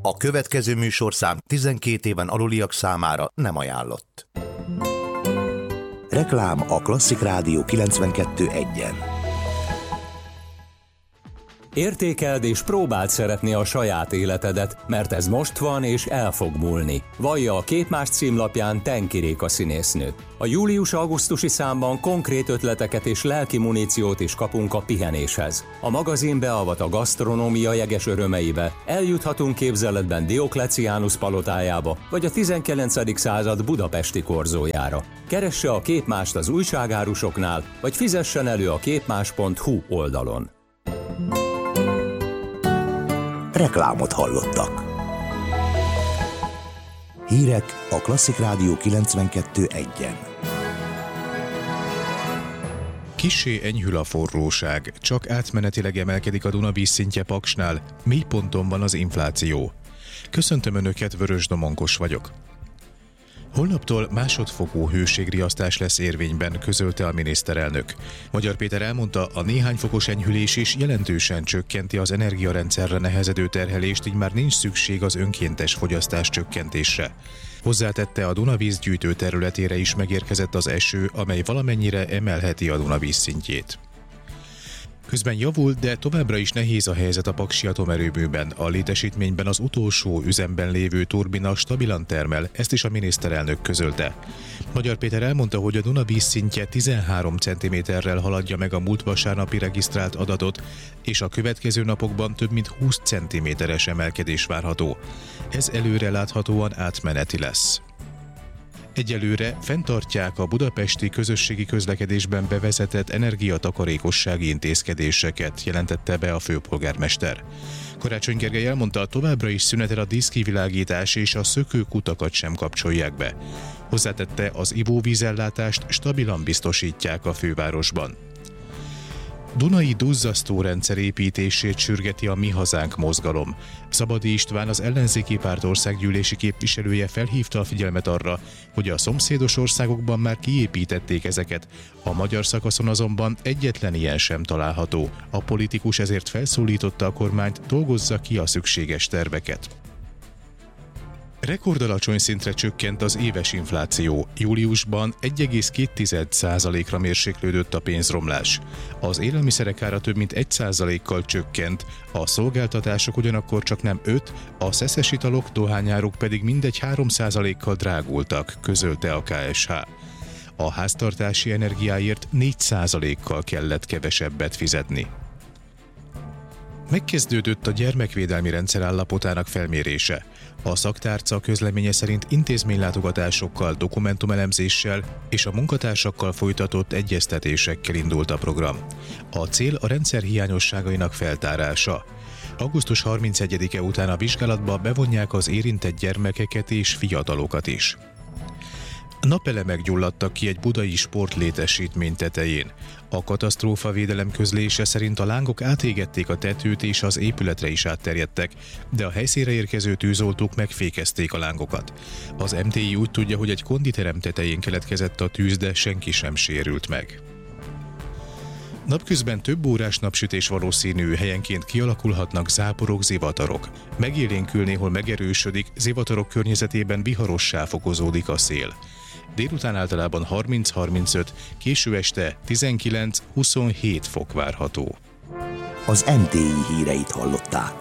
A következő műsorszám 12 éven aluliak számára nem ajánlott. Reklám a Klasszik Rádió 92.1-en. Értékeld és próbáld szeretni a saját életedet, mert ez most van és el fog múlni. Vallja a Képmás címlapján Tenki Réka színésznő. A július-augusztusi számban konkrét ötleteket és lelki muníciót is kapunk a pihenéshez. A magazin beavat a gasztronómia jeges örömeibe, eljuthatunk képzeletben Diokleciánus palotájába, vagy a 19. század budapesti korzójára. Keresse a Képmást az újságárusoknál, vagy fizessen elő a képmás.hu oldalon. Reklámot hallottak. Hírek a Klasszik Rádió 92.1-en. Kissé enyhül a forróság, csak átmenetileg emelkedik a Duna vízszintje Paksnál, mélyponton van az infláció. Köszöntöm Önöket, Vörös Domonkos vagyok. Holnaptól másodfokú hőségriasztás lesz érvényben, közölte a miniszterelnök. Magyar Péter elmondta, a néhány fokos enyhülés is jelentősen csökkenti az energiarendszerre nehezedő terhelést, így már nincs szükség az önkéntes fogyasztás csökkentésre. Hozzátette, a Dunavíz gyűjtő területére is megérkezett az eső, amely valamennyire emelheti a Dunavíz szintjét. Közben javul, de továbbra is nehéz a helyzet a paksi atomerőműben. A létesítményben az utolsó üzemben lévő turbina stabilan termel, ezt is a miniszterelnök közölte. Magyar Péter elmondta, hogy a Duna vízszintje 13 cm-rel haladja meg a múlt vasárnapi regisztrált adatot, és a következő napokban több mint 20 cm-es emelkedés várható. Ez előre láthatóan átmeneti lesz. Egyelőre fenntartják a budapesti közösségi közlekedésben bevezetett energiatakarékossági intézkedéseket, jelentette be a főpolgármester. Karácsony Gergely elmondta, továbbra is szünetel a díszkivilágítás és a szökőkutakat sem kapcsolják be. Hozzátette, az ivóvízellátást stabilan biztosítják a fővárosban. Dunai duzzasztórendszer építését sürgeti a Mi Hazánk mozgalom. Szabadi István, az ellenzéki párt országgyűlési képviselője felhívta a figyelmet arra, hogy a szomszédos országokban már kiépítették ezeket, a magyar szakaszon azonban egyetlen ilyen sem található. A politikus ezért felszólította a kormányt, dolgozza ki a szükséges terveket. Rekordalacsony szintre csökkent az éves infláció. Júliusban 1,2%-ra mérséklődött a pénzromlás. Az élelmiszerek ára több mint 1%-kal csökkent, a szolgáltatások ugyanakkor csak nem 5%, a szeszes italok, dohányáruk pedig mindegy 3%-kal drágultak, közölte a KSH. A háztartási energiáért 4%-kal kellett kevesebbet fizetni. Megkezdődött a gyermekvédelmi rendszer állapotának felmérése. A szaktárca közleménye szerint intézménylátogatásokkal, dokumentumelemzéssel és a munkatársakkal folytatott egyeztetésekkel indult a program. A cél a rendszer hiányosságainak feltárása. Augusztus 31-e után a vizsgálatba bevonják az érintett gyermekeket és fiatalokat is. Napelemek gyulladtak ki egy budai sportlétesítmény tetején. A katasztrófavédelem közlése szerint a lángok átégették a tetőt és az épületre is átterjedtek, de a helyszínre érkező tűzoltók megfékezték a lángokat. Az MTI úgy tudja, hogy egy konditerem tetején keletkezett a tűz, de senki sem sérült meg. Napközben több órás napsütés valószínű, helyenként kialakulhatnak záporok, zivatarok. Megélénkül, néhol megerősödik, zivatarok környezetében viharossá fokozódik a szél. Délután általában 30-35, késő este 19-27 fok várható. Az MTI híreit hallották.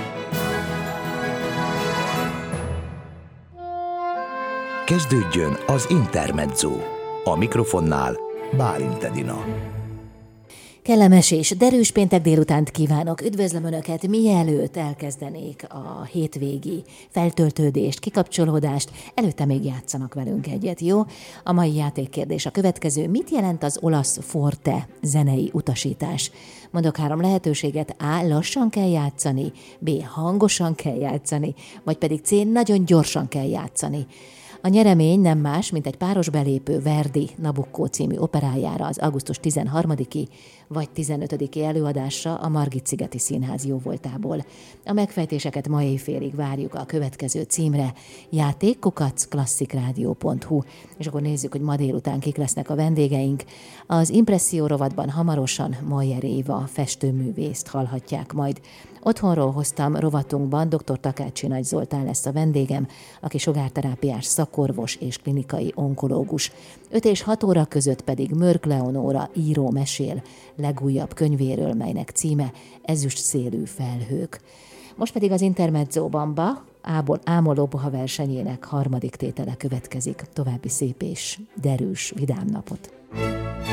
Kezdődjön az Intermezzo. A mikrofonnál Bálint Edina. Kellemes és derűs péntek délutánt kívánok. Üdvözlöm Önöket, mielőtt elkezdenék a hétvégi feltöltődést, kikapcsolódást. Előtte még játszanak velünk egyet, jó? A mai játékkérdés a következő. Mit jelent az olasz forte zenei utasítás? Mondok 3 lehetőséget. A. Lassan kell játszani, B. Hangosan kell játszani, vagy pedig C. Nagyon gyorsan kell játszani. A nyeremény nem más, mint egy páros belépő Verdi Nabucco című operájára az augusztus 13-i vagy 15-i előadásra a Margit-szigeti Színház jóvoltából. A megfejtéseket ma éjfélig várjuk a következő címre, játék@klasszikrádió.hu, és akkor nézzük, hogy ma délután kik lesznek a vendégeink. Az Impresszió rovatban hamarosan Mayer Éva festőművészt hallhatják majd. Otthonról hoztam rovatunkban dr. Takácsi Nagy Zoltán lesz a vendégem, aki sugárterápiás szakorvos és klinikai onkológus. 5 és 6 óra között pedig Mörk Leonóra író mesél legújabb könyvéről, melynek címe Ezüst szélű felhők. Most pedig az Intermedzóban Ámoló Boha versenyének 3. tétele következik. További szép és derűs, vidám napot!